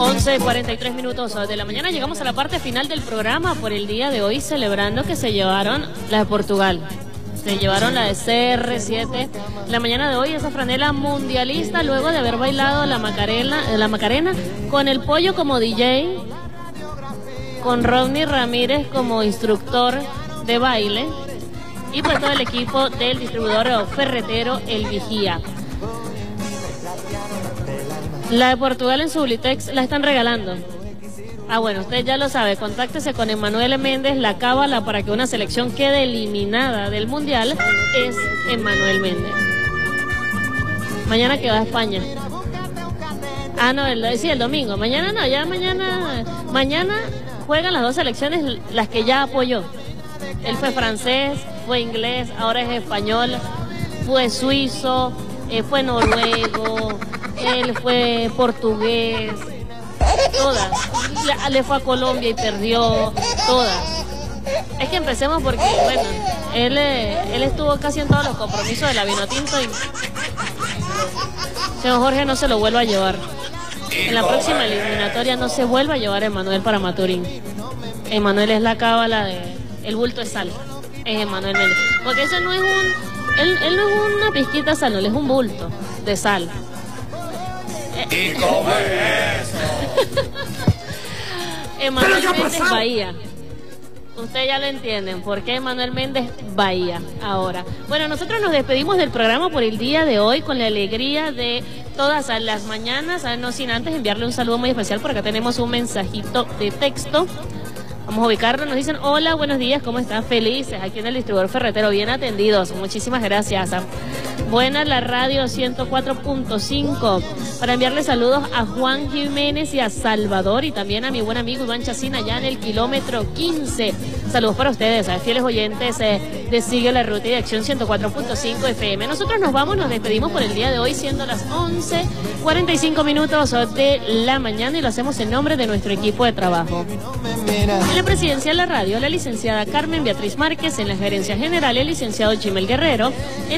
11:43 minutos de la mañana. Llegamos a la parte final del programa por el día de hoy, celebrando que se llevaron la de Portugal. Se llevaron la de CR7. La mañana de hoy, esa franela mundialista, luego de haber bailado la Macarena con el Pollo como DJ, con Rodney Ramírez como instructor de baile y pues todo el equipo del distribuidor ferretero El Vigía. La de Portugal en Sublitex la están regalando. Ah, bueno, usted ya lo sabe, contáctese con Emmanuel Méndez. La cábala para que una selección quede eliminada del Mundial es Emmanuel Méndez. Mañana que va a España. Ah, no, el domingo. Mañana no, ya mañana juegan las dos selecciones, las que ya apoyó. Él fue francés, fue inglés, ahora es español, fue suizo, fue noruego, él fue portugués, todas. Le fue a Colombia y perdió, todas. Es que empecemos porque, bueno, él estuvo casi en todos los compromisos de la Vinotinto y señor Jorge no se lo vuelva a llevar. En la próxima eliminatoria no se vuelva a llevar a Emmanuel para Maturín. Emmanuel es la cábala el bulto es sal, es Emmanuel Méndez. Porque eso no es él no es una pizquita de sal, no, él es un bulto de sal. ¿Y cómo es eso? Emmanuel Méndez Bahía. Ustedes ya lo entienden, ¿por qué Emmanuel Méndez Bahía ahora? Bueno, nosotros nos despedimos del programa por el día de hoy con la alegría de todas las mañanas, no sin antes enviarle un saludo muy especial. Por acá tenemos un mensajito de texto. Vamos a ubicarlo, nos dicen: hola, buenos días, ¿cómo están? Felices, aquí en el distribuidor ferretero, bien atendidos, muchísimas gracias. Buena la radio 104.5, para enviarle saludos a Juan Jiménez y a Salvador, y también a mi buen amigo Iván Chacín allá en el kilómetro 15. Saludos para ustedes, fieles oyentes de Sigue la Ruta y de Acción 104.5 FM. Nosotros nos vamos, nos despedimos por el día de hoy, siendo las 11:45 minutos de la mañana, y lo hacemos en nombre de nuestro equipo de trabajo. En la presidencia de la radio, la licenciada Carmen Beatriz Márquez; en la gerencia general, el licenciado Chimel Guerrero;